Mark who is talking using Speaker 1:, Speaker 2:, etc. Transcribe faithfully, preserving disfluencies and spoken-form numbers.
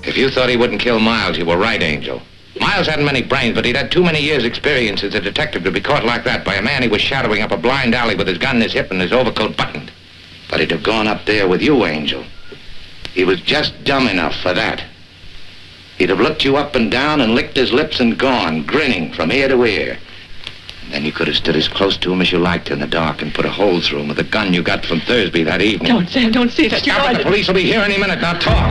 Speaker 1: If you thought he wouldn't kill Miles, you were right, Angel. Miles hadn't many brains, but he'd had too many years' experience as a detective to be caught like that by a man he was shadowing up a blind alley with his gun in his hip and his overcoat buttoned. But he'd have gone up there with you, Angel. He was just dumb enough for that. He'd have looked you up and down and licked his lips and gone, grinning from ear to ear. And then you could have stood as close to him as you liked in the dark and put a hole through him with the gun you got from Thursby that evening.
Speaker 2: Don't, Sam, don't say that.
Speaker 1: Stop it, the police will be here any minute. Now talk.